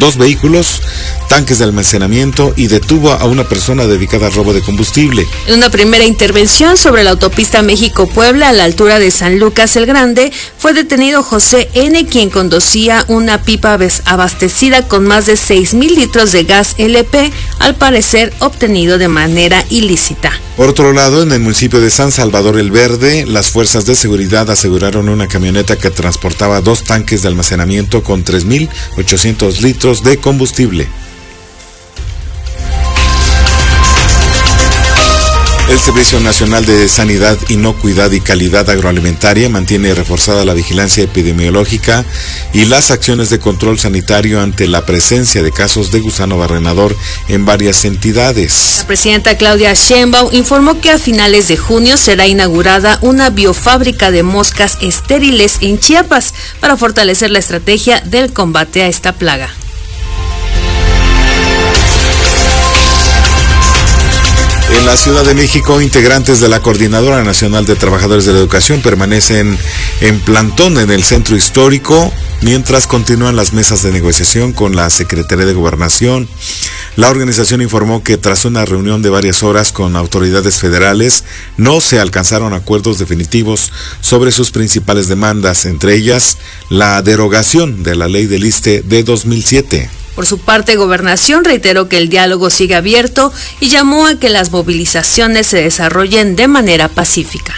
2 vehículos, tanques de almacenamiento y detuvo a una persona dedicada al robo de combustible. En una primera intervención sobre la autopista México-Puebla a la altura de San Lucas el Grande, fue detenido José N., quien conducía una pipa abastecida con más de 6,000 litros de gas LP, al parecer obtenido de manera ilícita. Por otro lado, en el municipio de San Salvador el Verde, las fuerzas de seguridad aseguraron una camioneta que transportaba 2 tanques de almacenamiento con 3,800 litros de combustible. El Servicio Nacional de Sanidad, Inocuidad y Calidad Agroalimentaria mantiene reforzada la vigilancia epidemiológica y las acciones de control sanitario ante la presencia de casos de gusano barrenador en varias entidades. La presidenta Claudia Sheinbaum informó que a finales de junio será inaugurada una biofábrica de moscas estériles en Chiapas para fortalecer la estrategia del combate a esta plaga. En la Ciudad de México, integrantes de la Coordinadora Nacional de Trabajadores de la Educación permanecen en plantón en el centro histórico mientras continúan las mesas de negociación con la Secretaría de Gobernación. La organización informó que tras una reunión de varias horas con autoridades federales, no se alcanzaron acuerdos definitivos sobre sus principales demandas, entre ellas la derogación de la Ley del ISSSTE de 2007. Por su parte, Gobernación reiteró que el diálogo sigue abierto y llamó a que las movilizaciones se desarrollen de manera pacífica.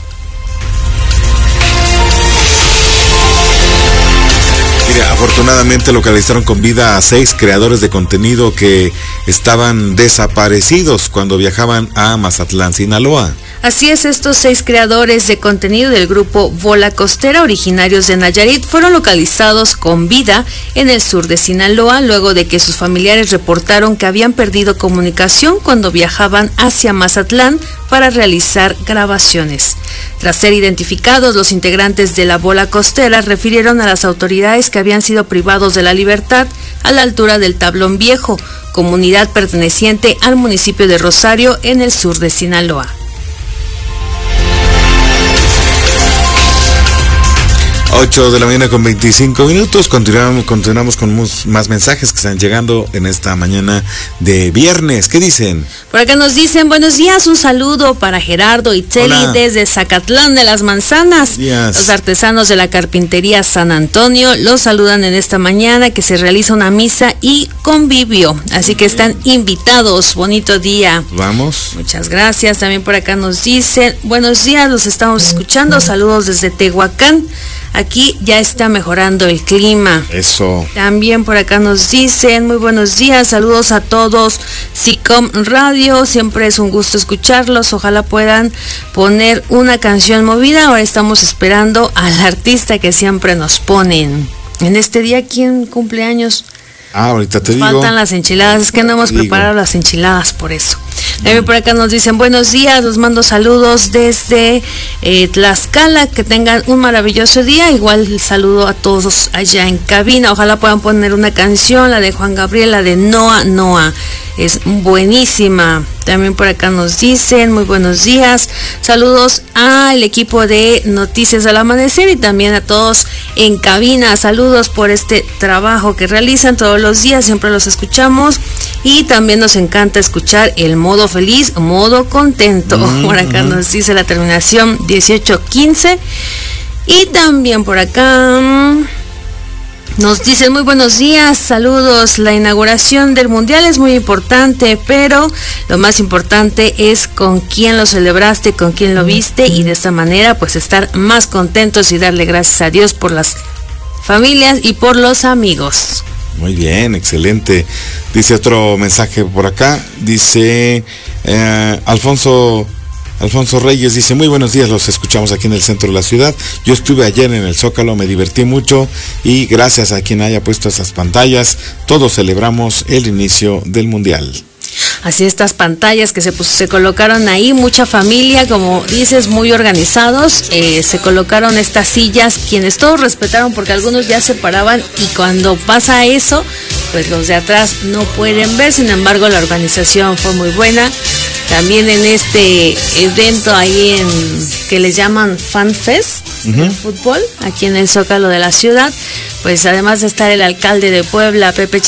Mire, afortunadamente localizaron con vida a 6 creadores de contenido que estaban desaparecidos cuando viajaban a Mazatlán, Sinaloa. Así es, estos 6 creadores de contenido del grupo Bola Costera, originarios de Nayarit, fueron localizados con vida en el sur de Sinaloa, luego de que sus familiares reportaron que habían perdido comunicación cuando viajaban hacia Mazatlán para realizar grabaciones. Tras ser identificados, los integrantes de la Bola Costera refirieron a las autoridades que habían sido privados de la libertad a la altura del Tablón Viejo, comunidad perteneciente al municipio de Rosario, en el sur de Sinaloa. 8 de la mañana con 25 minutos. Continuamos con más mensajes que están llegando en esta mañana de viernes. ¿Qué dicen? Por acá nos dicen, buenos días, un saludo para Gerardo Itzeli desde Zacatlán de las Manzanas. Los artesanos de la carpintería San Antonio los saludan en esta mañana que se realiza una misa y convivio. Así que están invitados. Bonito día. Vamos. Muchas gracias. También por acá nos dicen, buenos días, los estamos escuchando. Saludos desde Tehuacán. Aquí ya está mejorando el clima. Eso. También por acá nos dicen, muy buenos días, saludos a todos. SICOM Radio, siempre es un gusto escucharlos. Ojalá puedan poner una canción movida. Ahora estamos esperando al artista que siempre nos ponen. En este día, ¿quién cumple años? Ahorita te digo. Faltan las enchiladas, es que no hemos preparado las enchiladas, por eso. También por acá nos dicen, buenos días, los mando saludos desde Tlaxcala, que tengan un maravilloso día. Igual el saludo a todos allá en cabina. Ojalá puedan poner una canción, la de Juan Gabriel, la de Noa Noa. Es buenísima. También por acá nos dicen, muy buenos días. Saludos al equipo de Noticias al Amanecer y también a todos en cabina. Saludos por este trabajo que realizan todos los días, siempre los escuchamos. Y también nos encanta escuchar el modo feliz, modo contento. Por acá nos dice la terminación 1815. Y también por acá nos dicen, muy buenos días, saludos. La inauguración del Mundial es muy importante, pero lo más importante es con quién lo celebraste, con quién lo viste, y de esta manera pues estar más contentos y darle gracias a Dios por las familias y por los amigos. Muy bien, excelente. Dice otro mensaje por acá, dice Alfonso Reyes, dice, muy buenos días, los escuchamos aquí en el centro de la ciudad. Yo estuve ayer en el Zócalo, me divertí mucho y gracias a quien haya puesto esas pantallas, todos celebramos el inicio del Mundial. Así, estas pantallas que se colocaron ahí, mucha familia, como dices, muy organizados, se colocaron estas sillas, quienes todos respetaron porque algunos ya se paraban y cuando pasa eso, pues los de atrás no pueden ver. Sin embargo, la organización fue muy buena. También en este evento ahí que les llaman Fan Fest de fútbol, aquí en el Zócalo de la ciudad, pues además de estar el alcalde de Puebla, Pepe